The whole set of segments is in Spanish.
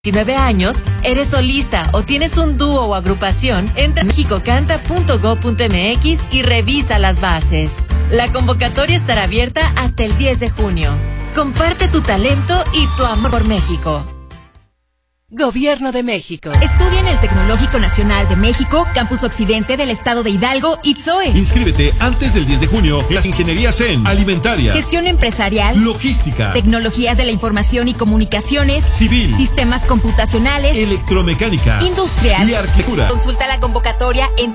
19 años, eres solista o tienes un dúo o agrupación, entra a mexicocanta.go.mx y revisa las bases. La convocatoria estará abierta hasta el 10 de junio. Comparte tu talento y tu amor por México. Gobierno de México. Estudia en el Tecnológico Nacional de México, Campus Occidente del Estado de Hidalgo, ITSOE. Inscríbete antes del 10 de junio en las ingenierías en alimentaria, gestión empresarial, logística, tecnologías de la información y comunicaciones, civil, sistemas computacionales, electromecánica, industrial y arquitectura. Consulta la convocatoria en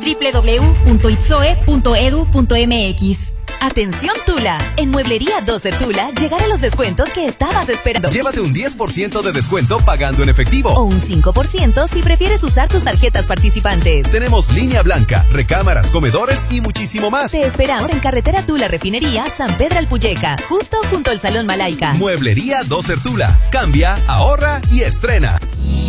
www.itsoe.edu.mx. Atención Tula, en Mueblería Doser Tula llegaron los descuentos que estabas esperando. Llévate un 10% de descuento pagando en efectivo o un 5% si prefieres usar tus tarjetas participantes. Tenemos línea blanca, recámaras, comedores y muchísimo más. Te esperamos en Carretera Tula Refinería, San Pedro Alpuyeca, justo junto al Salón Malaika. Mueblería Doser Tula. Cambia, ahorra y estrena.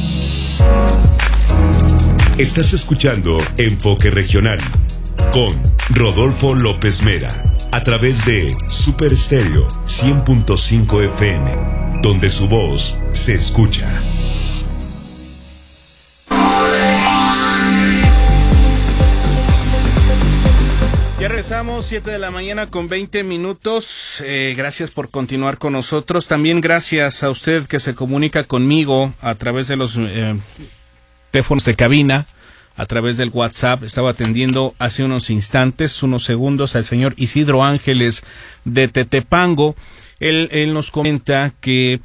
Estás escuchando Enfoque Regional con Rodolfo López Mera a través de Super Estéreo 100.5 FM, donde su voz se escucha. Ya regresamos, 7 de la mañana con 20 minutos. Gracias por continuar con nosotros. También gracias a usted que se comunica conmigo a través de los teléfonos de cabina, a través del WhatsApp. Estaba atendiendo hace unos instantes, unos segundos, al señor Isidro Ángeles de Tetepango. Él nos comenta que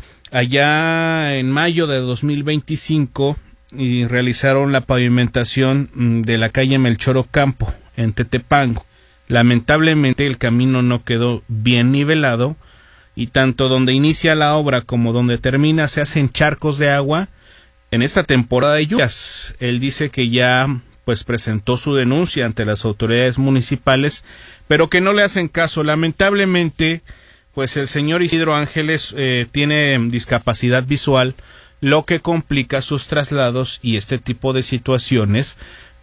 allá en mayo de 2025 realizaron la pavimentación de la calle Melchor Ocampo en Tetepango. Lamentablemente el camino no quedó bien nivelado y tanto donde inicia la obra como donde termina se hacen charcos de agua en esta temporada de lluvias. Él dice que ya presentó su denuncia ante las autoridades municipales, pero que no le hacen caso. Lamentablemente, el señor Isidro Ángeles tiene discapacidad visual, lo que complica sus traslados y este tipo de situaciones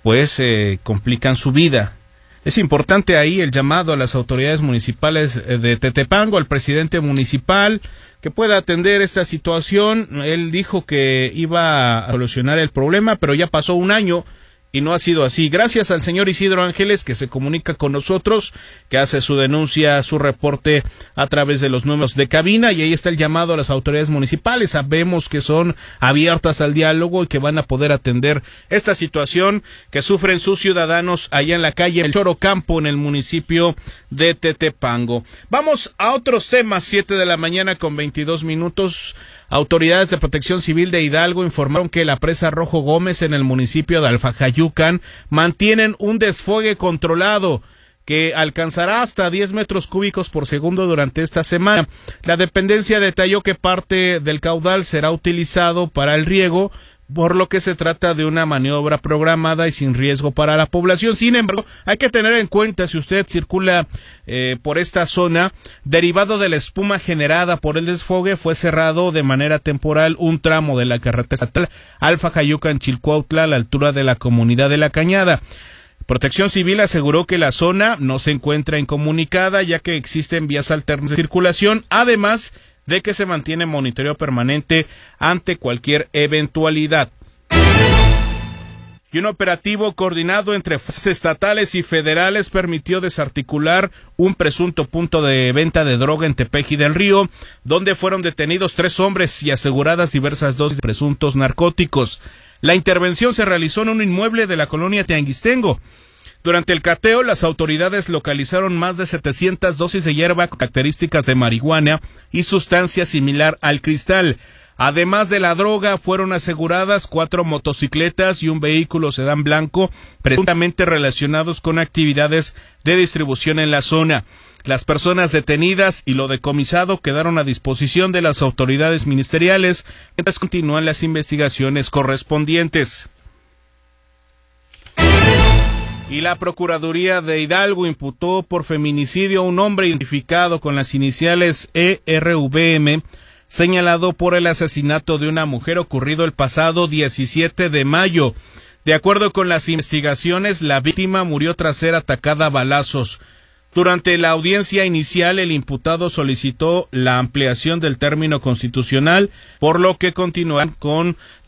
complican su vida. Es importante ahí el llamado a las autoridades municipales de Tetepango, al presidente municipal, que pueda atender esta situación. Él dijo que iba a solucionar el problema, pero ya pasó un año y no ha sido así. Gracias al señor Isidro Ángeles, que se comunica con nosotros, que hace su denuncia, su reporte a través de los números de cabina, y ahí está el llamado a las autoridades municipales. Sabemos que son abiertas al diálogo y que van a poder atender esta situación que sufren sus ciudadanos allá en la calle Melchor Ocampo, en el municipio de Tetepango. Vamos a otros temas. 7 de la mañana con 22 minutos. Autoridades de Protección Civil de Hidalgo informaron que la presa Rojo Gómez en el municipio de Alfajayucan mantienen un desfogue controlado que alcanzará hasta 10 metros cúbicos por segundo durante esta semana. La dependencia detalló que parte del caudal será utilizado para el riego, por lo que se trata de una maniobra programada y sin riesgo para la población. Sin embargo, hay que tener en cuenta, si usted circula por esta zona, derivado de la espuma generada por el desfogue, fue cerrado de manera temporal un tramo de la carretera estatal Alfajayucan-Chilcuautla a la altura de la comunidad de La Cañada. Protección Civil aseguró que la zona no se encuentra incomunicada, ya que existen vías alternas de circulación, además de que se mantiene monitoreo permanente ante cualquier eventualidad. Y un operativo coordinado entre fuerzas estatales y federales permitió desarticular un presunto punto de venta de droga en Tepeji del Río, donde fueron detenidos 3 hombres y aseguradas diversas dosis de presuntos narcóticos. La intervención se realizó en un inmueble de la colonia Tianguistengo. Durante el cateo, las autoridades localizaron más de 700 dosis de hierba con características de marihuana y sustancia similar al cristal. Además de la droga, fueron aseguradas 4 motocicletas y un vehículo sedán blanco, presuntamente relacionados con actividades de distribución en la zona. Las personas detenidas y lo decomisado quedaron a disposición de las autoridades ministeriales, mientras continúan las investigaciones correspondientes. Y la Procuraduría de Hidalgo imputó por feminicidio a un hombre identificado con las iniciales ERVM, señalado por el asesinato de una mujer ocurrido el pasado 17 de mayo. De acuerdo con las investigaciones, la víctima murió tras ser atacada a balazos. Durante la audiencia inicial, el imputado solicitó la ampliación del término constitucional, por lo que continúan con